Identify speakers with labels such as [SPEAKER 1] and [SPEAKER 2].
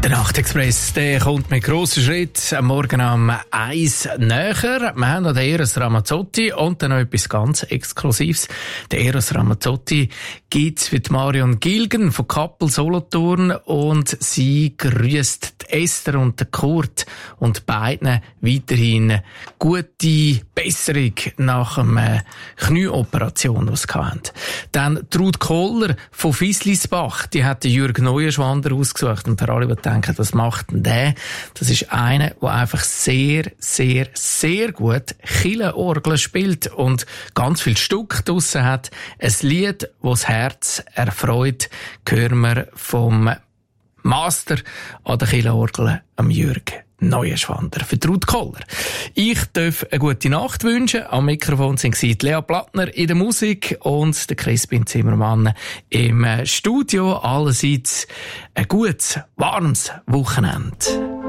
[SPEAKER 1] Der Nachtexpress, der kommt mit grossen Schritt am Morgen um 1 näher. Wir haben noch den Eros Ramazzotti und dann noch etwas ganz Exklusives. Der Eros Ramazzotti gibt's mit Marion Gilgen von Kappel Solothurn und sie grüßt Esther und den Kurt und beiden weiterhin gute Besserung nach einer Knieoperation, die sie hatten. Dann Trud Kohler von Fieslisbach, die hat Jürg Neuenschwander ausgesucht und für alle, die denken, was macht denn der? Das ist einer, der einfach sehr, sehr, sehr gut Chillenorgel spielt und ganz viel Stück draussen hat. Ein Lied, das das Herz erfreut, hören wir vom Master an der Chillenorgel, am Jürg Neuenschwander, für Trud Kohler. Ich darf eine gute Nacht wünschen. Am Mikrofon sind Lea Plattner in der Musik und der Crispin Zimmermann im Studio. Allerseits ein gutes, warmes Wochenende.